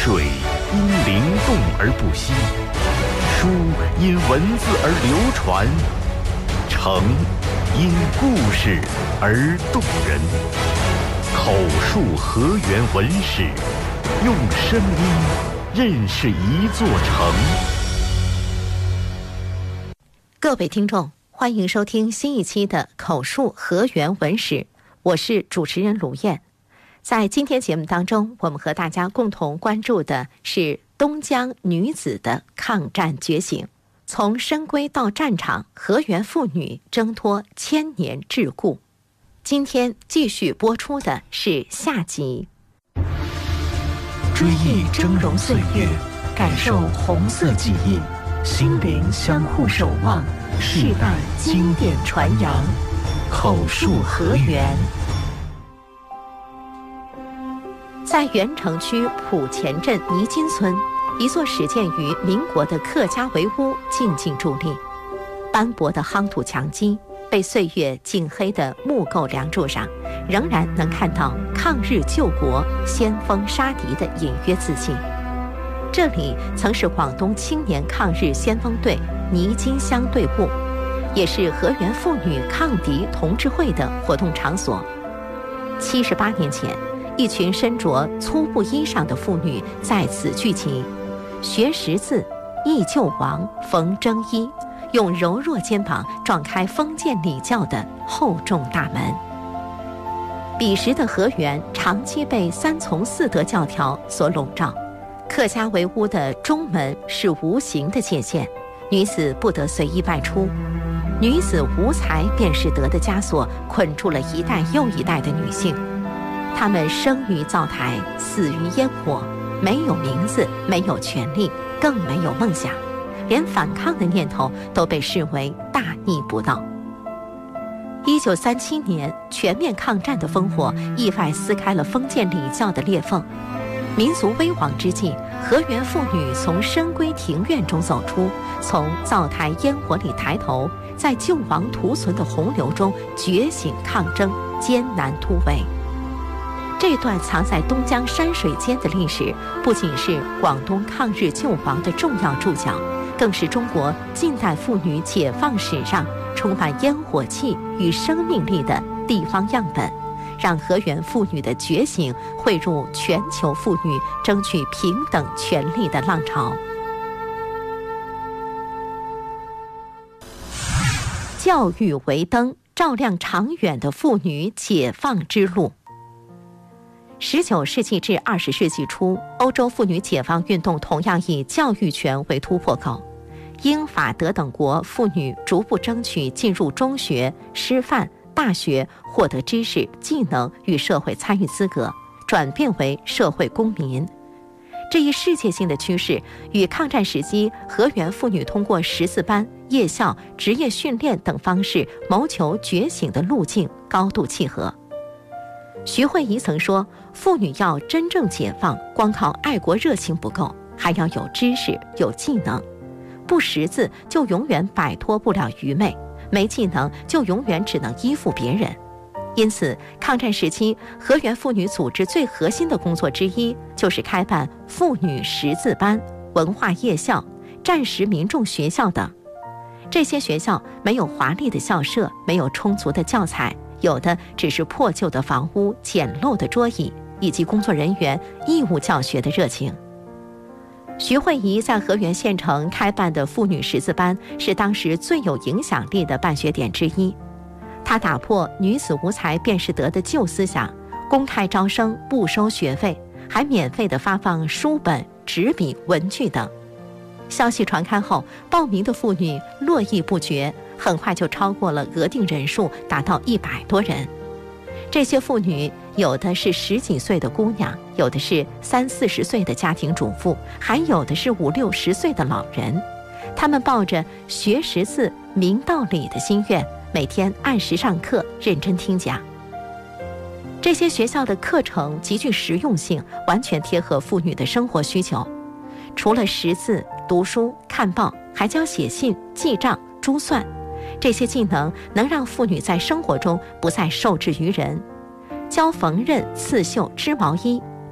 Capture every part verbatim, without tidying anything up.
水因灵动而不息，书因文字而流传，诚因故事而动人。口述河源文史，用声音认识一座城。 各位听众，欢迎收听新一期的口述河源文史，我是主持人卢燕。在今天节目当中，我们和大家共同关注的是东江女子的抗战觉醒。从深闺到战场，河源妇女挣脱千年桎梏。今天继续播出的是下集。 追忆峥嵘岁月，感受红色记忆，心灵相互守望，世代经典传扬。口述河源。 在原城区浦前镇泥金村，一座始建于民国的客家围屋静静伫立。斑驳的夯土墙基，被岁月浸黑的木构梁柱上，仍然能看到抗日救国、先锋杀敌的隐约字迹。这里曾是广东青年抗日先锋队泥金乡队部，也是河源妇女抗敌同志会的活动场所。七十八年前，一群身着粗布衣裳的妇女在此聚集，学识字、忆旧亡、缝征衣，用柔弱肩膀撞开封建礼教的厚重大门。彼时的河源长期被三从四德教条所笼罩，客家围屋的中门是无形的界限，女子不得随意外出。女子无才便是德的枷锁捆住了一代又一代的女性，她们生于灶台，死于烟火，没有名字，没有权利，更没有梦想，连反抗的念头都被视为大逆不道。一九三七年，全面抗战的烽火意外撕开了封建礼教的裂缝。民族危亡之际，河源妇女从深闺庭院中走出，从灶台烟火里抬头，在救亡图存的洪流中觉醒抗争，艰难突围。这段藏在东江山水间的历史，不仅是广东抗日救亡的重要注脚，更是中国近代妇女解放史上充满烟火气与生命力的地方样本，让河源妇女的觉醒汇入全球妇女争取平等权利的浪潮。教育为灯，照亮长远的妇女解放之路。十九世纪至二十世纪初，欧洲妇女解放运动同样以教育权为突破口。英法德等国妇女逐步争取进入中学、师范、大学，获得知识、技能与社会参与资格，转变为社会公民。这一世界性的趋势与抗战时期河源妇女通过识字班、夜校、职业训练等方式谋求觉醒的路径高度契合。徐慧仪曾说，妇女要真正解放，光靠爱国热情不够，还要有知识、有技能。不识字就永远摆脱不了愚昧，没技能就永远只能依附别人。因此，抗战时期河源妇女组织最核心的工作之一，就是开办妇女识字班、文化夜校、战时民众学校等。这些学校没有华丽的校舍，没有充足的教材，有的只是破旧的房屋、简陋的桌椅，以及工作人员义务教学的热情。徐慧仪在河源县城开办的妇女识字班，是当时最有影响力的办学点之一。她打破女子无才便是德的旧思想，公开招生，不收学费，还免费地发放书本、纸笔、文具等。消息传开后，报名的妇女络绎不绝，很快就超过了额定人数，达到一百多人。这些妇女有的是十几岁的姑娘，有的是三四十岁的家庭主妇，还有的是五六十岁的老人。她们抱着学识字、明道理的心愿，每天按时上课，认真听讲。这些学校的课程极具实用性，完全贴合妇女的生活需求。除了识字、读书、看报，还教写信、记账、珠算。这些技能能让妇女在生活中不再受制于人。教缝纫、刺绣、织毛衣，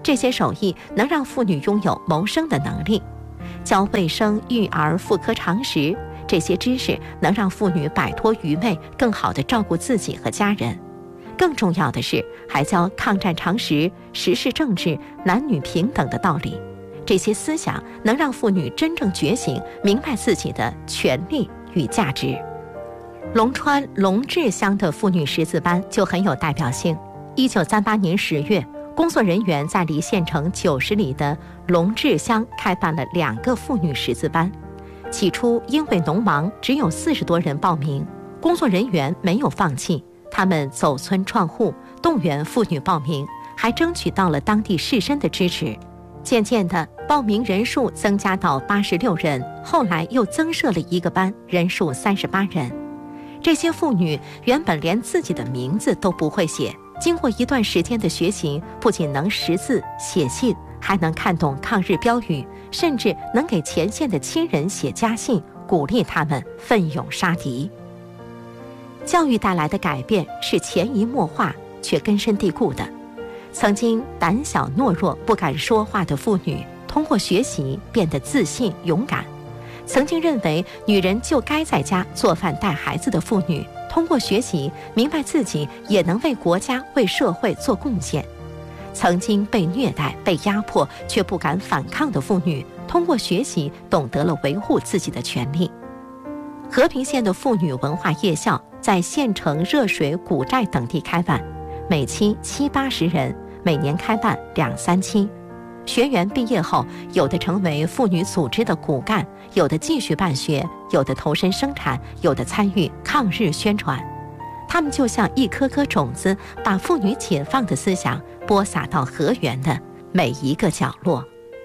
这些手艺能让妇女拥有谋生的能力。教卫生、育儿、妇科常识，这些知识能让妇女摆脱愚昧，更好地照顾自己和家人。更重要的是，还教抗战常识、时事政治、男女平等的道理。这些思想能让妇女真正觉醒，明白自己的权利与价值。龙川龙治乡的妇女识字班就很有代表性。一九三八年十月，工作人员在离县城九十里的龙治乡开办了两个妇女识字班。起初因为农忙，只有四十多人报名，工作人员没有放弃，他们走村串户，动员妇女报名，还争取到了当地士绅的支持。渐渐的，报名人数增加到八十六人，后来又增设了一个班，人数三十八人。这些妇女原本连自己的名字都不会写，经过一段时间的学习，不仅能识字写信，还能看懂抗日标语，甚至能给前线的亲人写家信，鼓励他们奋勇杀敌。教育带来的改变是潜移默化却根深蒂固的。曾经胆小懦弱不敢说话的妇女，通过学习变得自信勇敢；曾经认为女人就该在家做饭带孩子的妇女，通过学习明白自己也能为国家为社会做贡献；曾经被虐待被压迫却不敢反抗的妇女，通过学习懂得了维护自己的权利。和平县的妇女文化夜校在县城热水古寨等地开办，每期七八十人，每年开办两三期。学员毕业后，有的成为妇女组织的骨干，有的继续办学，有的投身生产，有的参与抗日宣传。他们就像一颗颗种子，把妇女解放的思想播撒到河源的每一个角落。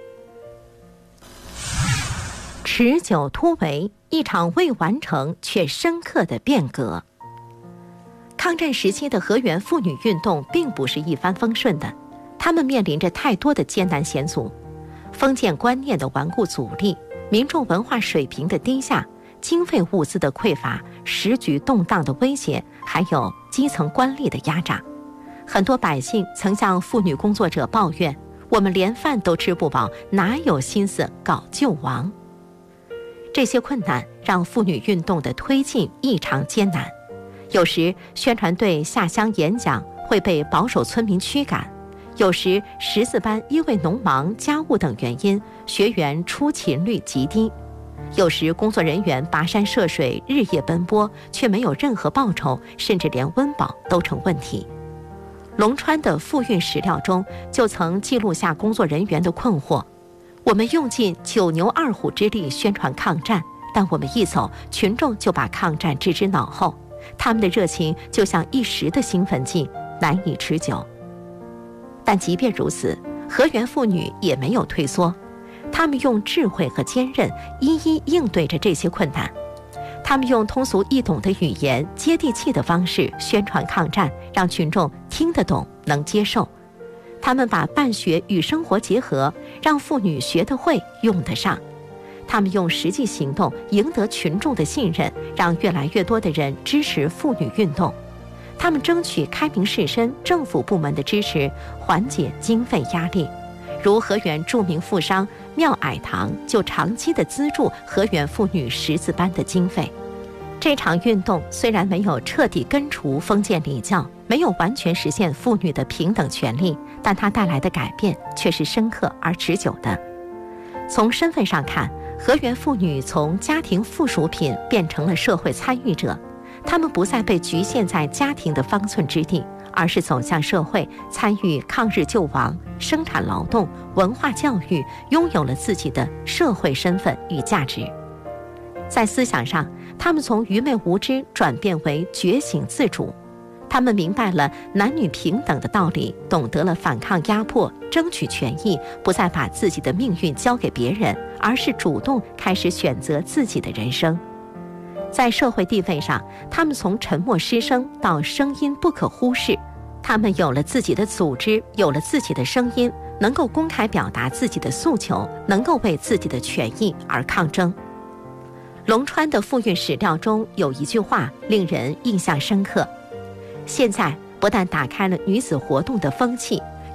持久突围，一场未完成却深刻的变革。抗战时期的河源妇女运动并不是一帆风顺的，她们面临着太多的艰难险阻，封建观念的顽固阻力，民众文化水平的低下，经费物资的匮乏，时局动荡的威胁，还有基层官吏的压榨。很多百姓曾向妇女工作者抱怨，我们连饭都吃不饱，哪有心思搞救亡？这些困难让妇女运动的推进异常艰难。有时宣传队下乡演讲会被保守村民驱赶，有时识字班因为农忙、家务等原因，学员出勤率极低；有时工作人员跋山涉水，日夜奔波，却没有任何报酬，甚至连温饱都成问题。龙川的妇运史料中就曾记录下工作人员的困惑：我们用尽九牛二虎之力宣传抗战，但我们一走，群众就把抗战置之脑后，他们的热情就像一时的兴奋剂，难以持久。但即便如此，河源妇女也没有退缩，她们用智慧和坚韧一一应对着这些困难。她们用通俗易懂的语言、接地气的方式宣传抗战，让群众听得懂、能接受。他们把办学与生活结合，让妇女学得会、用得上。他们用实际行动赢得群众的信任，让越来越多的人支持妇女运动。他们争取开明士绅、政府部门的支持，缓解经费压力。如河源著名富商廖矮堂就长期的资助河源妇女识字班的经费。这场运动虽然没有彻底根除封建礼教，没有完全实现妇女的平等权利，但它带来的改变却是深刻而持久的。从身份上看，河源妇女从家庭附属品变成了社会参与者，她们不再被局限在家庭的方寸之地，而是走向社会，参与抗日救亡、生产劳动、文化教育，拥有了自己的社会身份与价值。在思想上，她们从愚昧无知转变为觉醒自主，她们明白了男女平等的道理，懂得了反抗压迫、争取权益，不再把自己的命运交给别人，而是主动开始选择自己的人生。在社会地位上，他们从沉默失声到声音不可忽视，他们有了自己的组织，有了自己的声音，能够公开表达自己的诉求，能够为自己的权益而抗争。龙川的妇运史料中有一句话令人印象深刻：现在不但打开了女子活动的风气，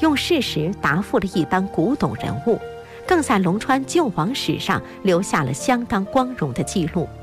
用事实答复了一般古董人物，更在龙川救亡史上留下了相当光荣的记录。